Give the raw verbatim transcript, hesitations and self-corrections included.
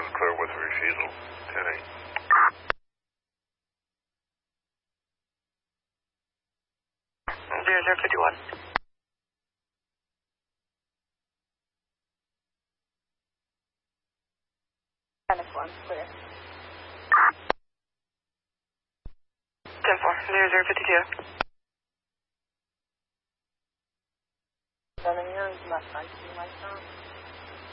is clear with refusal. ten eight. zero zero fifty-one. Tennis one, clear. ten four, zero zero fifty-two. Seven years left, I see my phone.